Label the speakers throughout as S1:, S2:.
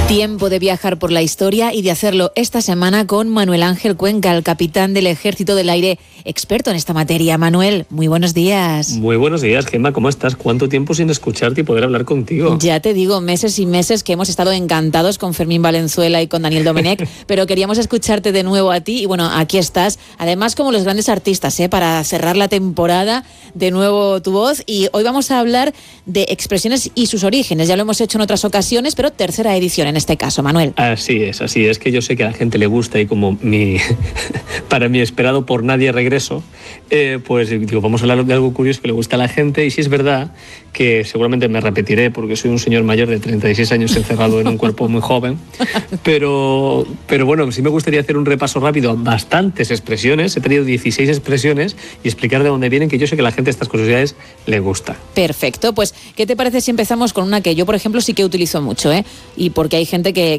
S1: Tiempo de viajar por la historia y de hacerlo esta semana con Manuel Ángel Cuenca, el capitán del Ejército del Aire, experto en esta materia. Manuel, muy buenos días.
S2: Muy buenos días, Gemma, ¿cómo estás? ¿Cuánto tiempo sin escucharte y poder hablar contigo?
S1: Ya te digo, meses y meses que hemos estado encantados con Fermín Valenzuela y con Daniel Domenech, pero queríamos escucharte de nuevo a ti y bueno, aquí estás. Además, como los grandes artistas, para cerrar la temporada, de nuevo tu voz. Y hoy vamos a hablar de expresiones y sus orígenes. Ya lo hemos hecho en otras ocasiones, pero tercera edición en este caso, Manuel.
S2: Así es que yo sé que a la gente le gusta y como para mi esperado por nadie regreso, pues digo, vamos a hablar de algo curioso que le gusta a la gente. Y sí es verdad que seguramente me repetiré porque soy un señor mayor de 36 años encerrado en un cuerpo muy joven, pero bueno, sí me gustaría hacer un repaso rápido a bastantes expresiones. He tenido 16 expresiones y explicar de dónde vienen, que yo sé que a la gente estas curiosidades le gusta.
S1: Perfecto, pues ¿qué te parece si empezamos con una que yo, por ejemplo, sí que utilizo mucho, y porque hay gente que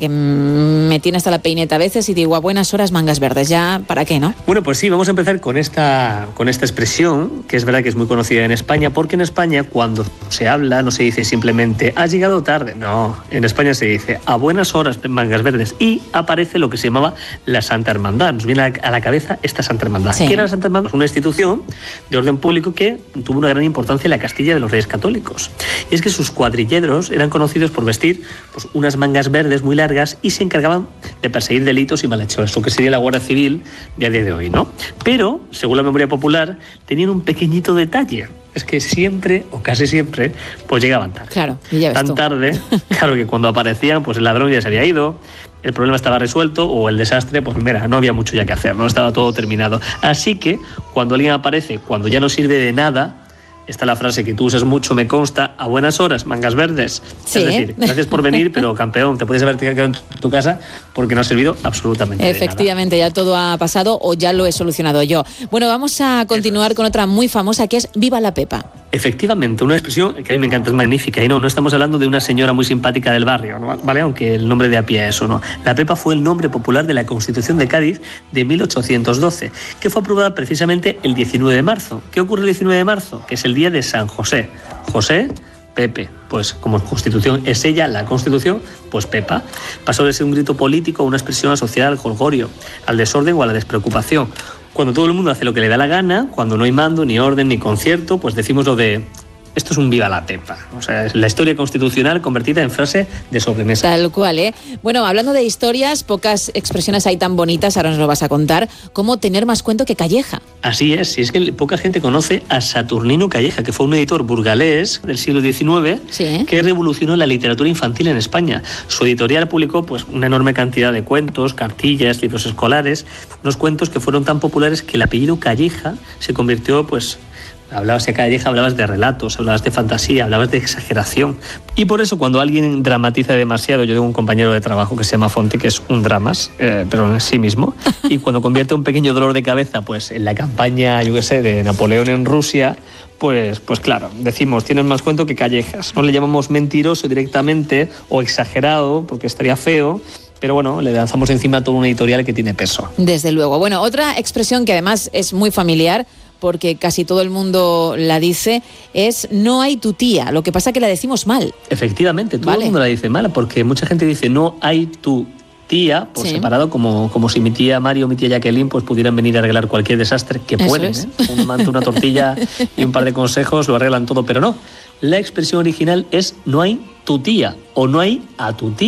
S1: me tiene hasta la peineta a veces y digo, a buenas horas mangas verdes, ya, ¿para qué, no?
S2: Bueno, pues sí, vamos a empezar con esta expresión, que es verdad que es muy conocida en España, porque en España cuando se habla no se dice simplemente has llegado tarde, no, en España se dice a buenas horas mangas verdes y aparece lo que se llamaba la Santa Hermandad. Nos viene a la cabeza esta Santa Hermandad.
S1: Sí.
S2: ¿Qué era la Santa Hermandad? Una institución de orden público que tuvo una gran importancia en la Castilla de los Reyes Católicos. Y es que sus cuadrilleros eran conocidos por vestir pues, unas mangas verdes muy largas y se encargaban de perseguir delitos y malhechores, lo que sería la Guardia Civil de a día de hoy, ¿no? Pero, según la memoria popular, tenían un pequeñito detalle. Es que siempre, o casi siempre, pues llegaban tarde.
S1: Claro, y ya ves
S2: tan
S1: tú.
S2: tarde, claro que cuando aparecían, pues el ladrón ya se había ido, el problema estaba resuelto o el desastre, pues mira, no había mucho ya que hacer, no estaba todo terminado. Así que, cuando alguien aparece, cuando ya no sirve de nada, está la frase que tú usas mucho, me consta, a buenas horas, mangas verdes.
S1: Sí,
S2: es decir, gracias por venir, pero campeón, te puedes haber quedado en tu casa porque no ha servido absolutamente de nada.
S1: Efectivamente, ya todo ha pasado o ya lo he solucionado yo. Bueno, vamos a continuar con otra muy famosa que es Viva la Pepa.
S2: Efectivamente, una expresión que a mí me encanta, es magnífica. Y no estamos hablando de una señora muy simpática del barrio, ¿no? ¿Vale? Aunque el nombre de a pie es eso, ¿no? La Pepa fue el nombre popular de la Constitución de Cádiz de 1812, que fue aprobada precisamente el 19 de marzo. ¿Qué ocurre el 19 de marzo? Que es el día de San José. José, Pepe. Pues como Constitución es ella, la Constitución, pues Pepa. Pasó de ser un grito político a una expresión asociada al jolgorio, al desorden o a la despreocupación. Cuando todo el mundo hace lo que le da la gana, cuando no hay mando, ni orden, ni concierto, pues decimos lo de esto es un viva la Pepa. O sea, es la historia constitucional convertida en frase de sobremesa.
S1: Tal cual, Bueno, hablando de historias, pocas expresiones hay tan bonitas, ahora nos lo vas a contar, como tener más cuento que Calleja.
S2: Así es, y es que poca gente conoce a Saturnino Calleja, que fue un editor burgalés del siglo XIX,
S1: Sí.
S2: que revolucionó la literatura infantil en España. Su editorial publicó pues, una enorme cantidad de cuentos, cartillas, libros escolares, unos cuentos que fueron tan populares que el apellido Calleja se convirtió, pues, hablabas de Calleja, hablabas de relatos, hablabas de fantasía, hablabas de exageración. Y por eso cuando alguien dramatiza demasiado, yo tengo un compañero de trabajo que se llama Fonti, que es un dramas, pero en sí mismo, y cuando convierte un pequeño dolor de cabeza pues en la campaña, yo qué sé, de Napoleón en Rusia, pues claro, decimos, tienes más cuento que Callejas. No le llamamos mentiroso directamente o exagerado, porque estaría feo, pero bueno, le lanzamos encima todo un editorial que tiene peso.
S1: Desde luego. Bueno, otra expresión que además es muy familiar, porque casi todo el mundo la dice, es no hay tu tía. Lo que pasa es que la decimos mal.
S2: Efectivamente, todo el mundo la dice mal, porque mucha gente dice no hay tu tía por separado, como si mi tía Mario o mi tía Jacqueline pues pudieran venir a arreglar cualquier desastre, que pueden, un manto, una tortilla y un par de consejos lo arreglan todo, pero no. La expresión original es no hay tu tía o no hay a tu tía.